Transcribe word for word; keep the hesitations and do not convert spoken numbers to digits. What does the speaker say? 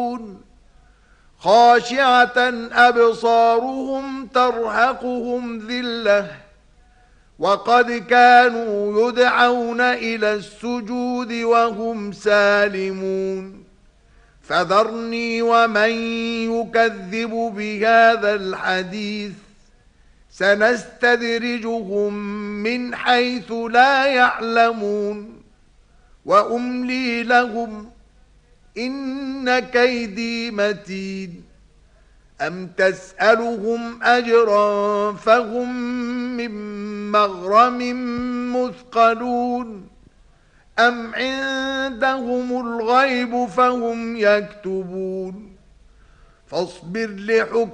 خاشعة أبصارهم ترهقهم ذلة وقد كانوا يدعون إلى السجود وهم سالمون فذرني ومن يكذب بهذا الحديث سنستدرجهم من حيث لا يعلمون وأملي لهم إن كيدي متين أم تسألهم أجرا فهم من مغرم مثقلون أم عندهم الغيب فهم يكتبون فاصبر لحكم